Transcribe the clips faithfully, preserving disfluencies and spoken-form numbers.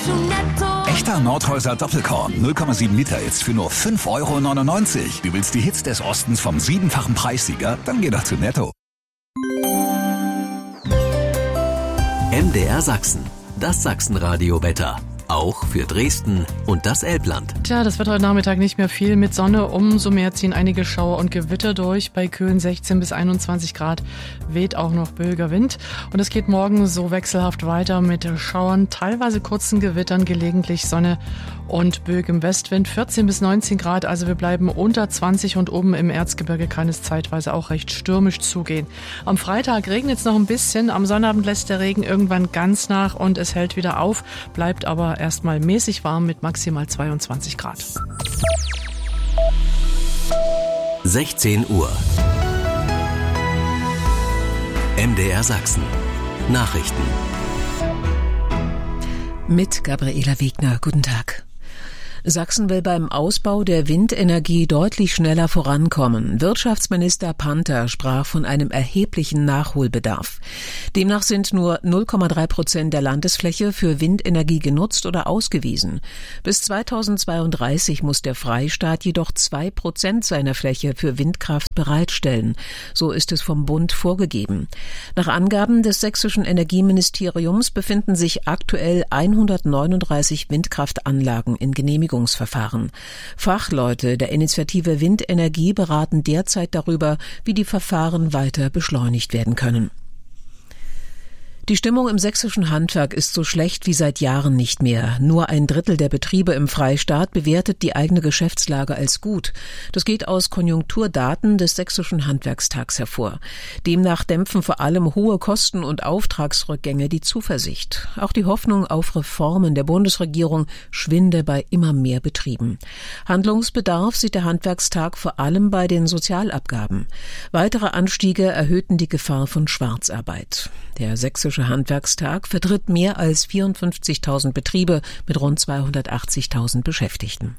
zu Netto. Echter Nordhäuser Doppelkorn null Komma sieben Liter jetzt für nur fünf Euro neunundneunzig. Du willst die Hits des Ostens vom siebenfachen Preissieger? Dann geh doch zu Netto. M D R Sachsen, das Sachsenradio-Wetter. Auch für Dresden und das Elbland. Tja, das wird heute Nachmittag nicht mehr viel mit Sonne. Umso mehr ziehen einige Schauer und Gewitter durch. Bei Köln sechzehn bis einundzwanzig Grad weht auch noch böiger Wind. Und es geht morgen so wechselhaft weiter mit Schauern, teilweise kurzen Gewittern, gelegentlich Sonne und böigem Westwind. vierzehn bis neunzehn Grad, also wir bleiben unter zwanzig und oben im Erzgebirge kann es zeitweise auch recht stürmisch zugehen. Am Freitag regnet es noch ein bisschen. Am Sonnabend lässt der Regen irgendwann ganz nach und es hält wieder auf, bleibt aber erstmal mäßig warm mit maximal zweiundzwanzig Grad. sechzehn Uhr. M D R Sachsen. Nachrichten. Mit Gabriela Wegner. Guten Tag. Sachsen will beim Ausbau der Windenergie deutlich schneller vorankommen. Wirtschaftsminister Panther sprach von einem erheblichen Nachholbedarf. Demnach sind nur null Komma drei Prozent der Landesfläche für Windenergie genutzt oder ausgewiesen. Bis zweitausendzweiunddreißig muss der Freistaat jedoch zwei Prozent seiner Fläche für Windkraft bereitstellen. So ist es vom Bund vorgegeben. Nach Angaben des sächsischen Energieministeriums befinden sich aktuell hundertneununddreißig Windkraftanlagen in Genehmigung. Fachleute der Initiative Windenergie beraten derzeit darüber, wie die Verfahren weiter beschleunigt werden können. Die Stimmung im sächsischen Handwerk ist so schlecht wie seit Jahren nicht mehr. Nur ein Drittel der Betriebe im Freistaat bewertet die eigene Geschäftslage als gut. Das geht aus Konjunkturdaten des sächsischen Handwerkstags hervor. Demnach dämpfen vor allem hohe Kosten und Auftragsrückgänge die Zuversicht. Auch die Hoffnung auf Reformen der Bundesregierung schwinde bei immer mehr Betrieben. Handlungsbedarf sieht der Handwerkstag vor allem bei den Sozialabgaben. Weitere Anstiege erhöhten die Gefahr von Schwarzarbeit. Der sächsische Handwerkstag vertritt mehr als vierundfünfzigtausend Betriebe mit rund zweihundertachtzigtausend Beschäftigten.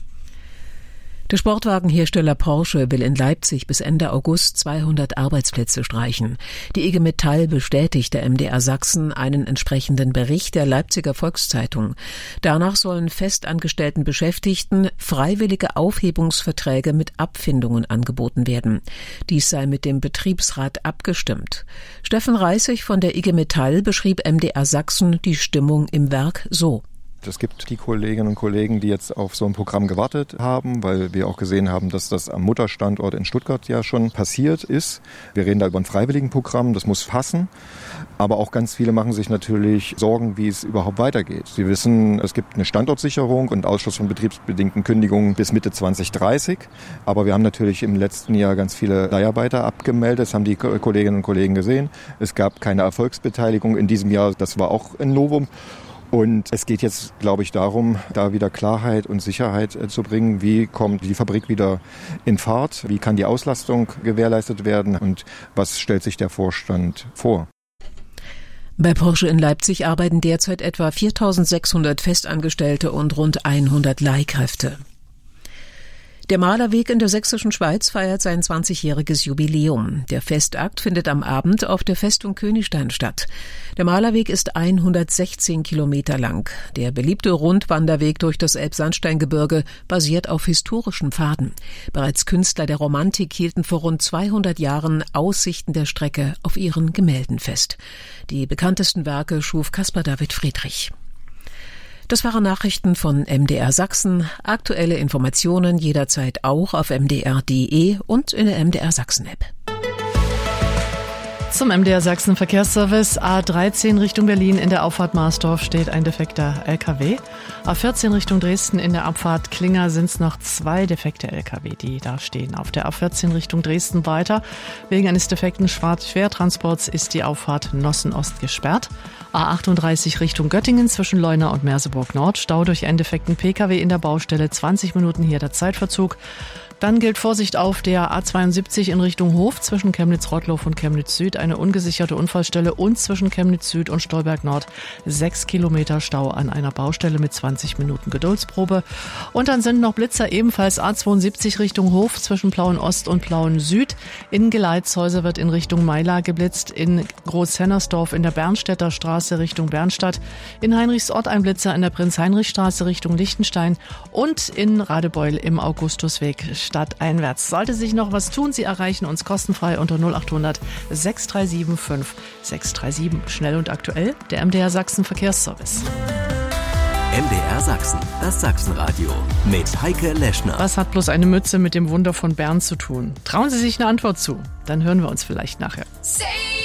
Der Sportwagenhersteller Porsche will in Leipzig bis Ende August zweihundert Arbeitsplätze streichen. Die I G Metall bestätigte M D R Sachsen einen entsprechenden Bericht der Leipziger Volkszeitung. Danach sollen festangestellten Beschäftigten freiwillige Aufhebungsverträge mit Abfindungen angeboten werden. Dies sei mit dem Betriebsrat abgestimmt. Steffen Reissig von der I G Metall beschrieb M D R Sachsen die Stimmung im Werk so. Es gibt die Kolleginnen und Kollegen, die jetzt auf so ein Programm gewartet haben, weil wir auch gesehen haben, dass das am Mutterstandort in Stuttgart ja schon passiert ist. Wir reden da über ein Freiwilligenprogramm, das muss passen. Aber auch ganz viele machen sich natürlich Sorgen, wie es überhaupt weitergeht. Sie wissen, es gibt eine Standortsicherung und Ausschluss von betriebsbedingten Kündigungen bis Mitte zwanzig dreißig. Aber wir haben natürlich im letzten Jahr ganz viele Leiharbeiter abgemeldet. Das haben die Kolleginnen und Kollegen gesehen. Es gab keine Erfolgsbeteiligung in diesem Jahr. Das war auch ein Novum. Und es geht jetzt, glaube ich, darum, da wieder Klarheit und Sicherheit äh, zu bringen. Wie kommt die Fabrik wieder in Fahrt? Wie kann die Auslastung gewährleistet werden? Und was stellt sich der Vorstand vor? Bei Porsche in Leipzig arbeiten derzeit etwa viertausendsechshundert Festangestellte und rund hundert Leihkräfte. Der Malerweg in der sächsischen Schweiz feiert sein zwanzigjähriges Jubiläum. Der Festakt findet am Abend auf der Festung Königstein statt. Der Malerweg ist hundertsechzehn Kilometer lang. Der beliebte Rundwanderweg durch das Elbsandsteingebirge basiert auf historischen Pfaden. Bereits Künstler der Romantik hielten vor rund zweihundert Jahren Aussichten der Strecke auf ihren Gemälden fest. Die bekanntesten Werke schuf Caspar David Friedrich. Das waren Nachrichten von M D R Sachsen. Aktuelle Informationen jederzeit auch auf m d r punkt d e und in der M D R Sachsen App. Zum M D R Sachsen Verkehrsservice. A dreizehn Richtung Berlin in der Auffahrt Marsdorf steht ein defekter L K W. A vierzehn Richtung Dresden in der Abfahrt Klinger sind es noch zwei defekte L K W, die da stehen. Auf der A vierzehn Richtung Dresden weiter. Wegen eines defekten Schwertransports ist die Auffahrt Nossen-Ost gesperrt. A achtunddreißig Richtung Göttingen zwischen Leuna und Merseburg Nord. Stau durch einen defekten P K W in der Baustelle. zwanzig Minuten hier der Zeitverzug. Dann gilt Vorsicht auf der A zweiundsiebzig in Richtung Hof zwischen Chemnitz-Rottloff und Chemnitz Süd. Eine ungesicherte Unfallstelle und zwischen Chemnitz Süd und Stolberg Nord sechs Kilometer Stau an einer Baustelle mit zwanzig Minuten Geduldsprobe. Und dann sind noch Blitzer ebenfalls A zweiundsiebzig Richtung Hof zwischen Plauen Ost und Plauen Süd. In Geleitshäuser wird in Richtung Meiler geblitzt. In Großhennersdorf in der Bernstädter Straße Richtung Bernstadt. In Heinrichsort ein Blitzer in der Prinz-Heinrich-Straße Richtung Lichtenstein. Und in Radebeul im Augustusweg stadteinwärts. Sollte sich noch was tun, Sie erreichen uns kostenfrei unter null acht hundert sechs drei sieben fünf sechs drei sieben. Schnell und aktuell, der M D R Sachsen Verkehrsservice. M D R Sachsen, das Sachsenradio mit Heike Leschner. Was hat bloß eine Mütze mit dem Wunder von Bern zu tun? Trauen Sie sich eine Antwort zu? Dann hören wir uns vielleicht nachher.